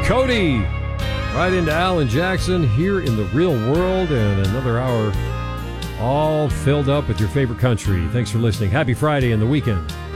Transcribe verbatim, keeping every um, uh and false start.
Cody, right into Alan Jackson here in the real world, and another hour all filled up with your favorite country. Thanks for listening. Happy Friday and the weekend.